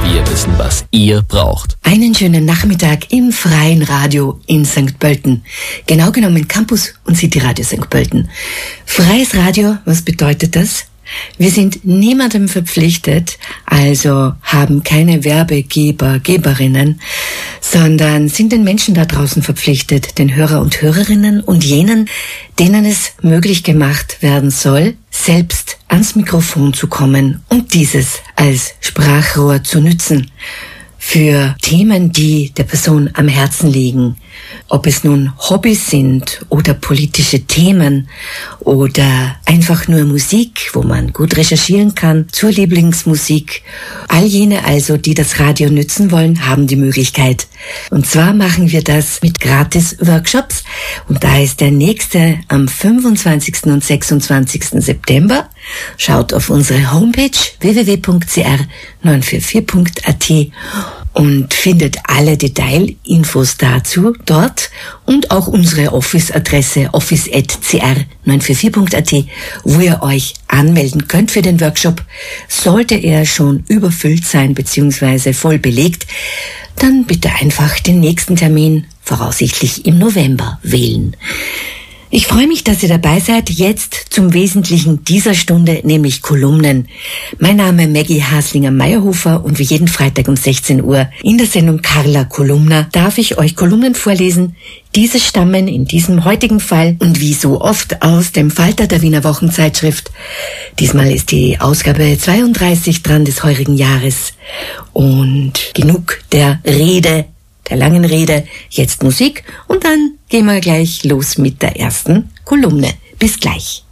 Wir wissen, was ihr braucht. Einen schönen Nachmittag im freien Radio in St. Pölten. Genau genommen Campus und City Radio St. Pölten. Freies Radio, was bedeutet das? Wir sind niemandem verpflichtet, also haben keine Werbegeber, Geberinnen, sondern sind den Menschen da draußen verpflichtet, den Hörer und Hörerinnen und jenen, denen es möglich gemacht werden soll, selbst ans Mikrofon zu kommen und dieses als Sprachrohr zu nützen. Für Themen, die der Person am Herzen liegen, ob es nun Hobbys sind oder politische Themen oder einfach nur Musik, wo man gut recherchieren kann zur Lieblingsmusik. All jene also, die das Radio nützen wollen, haben die Möglichkeit. Und zwar machen wir das mit Gratis-Workshops. Und da ist der nächste am 25. und 26. September. Schaut auf unsere Homepage www.cr944.at und findet alle Detailinfos dazu dort und auch unsere Office-Adresse office@cr944.at, wo ihr euch anmelden könnt für den Workshop. Sollte er schon überfüllt sein bzw. voll belegt, dann bitte einfach den nächsten Termin, voraussichtlich im November, wählen. Ich freue mich, dass ihr dabei seid. Jetzt zum Wesentlichen dieser Stunde, nämlich Kolumnen. Mein Name Maggie Haslinger-Meyerhofer und wie jeden Freitag um 16 Uhr in der Sendung Carla Kolumna darf ich euch Kolumnen vorlesen. Diese stammen in diesem heutigen Fall und wie so oft aus dem Falter der Wiener Wochenzeitschrift. Diesmal ist die Ausgabe 32 dran des heurigen Jahres. Und genug der langen Rede, jetzt Musik und dann gehen wir gleich los mit der ersten Kolumne. Bis gleich.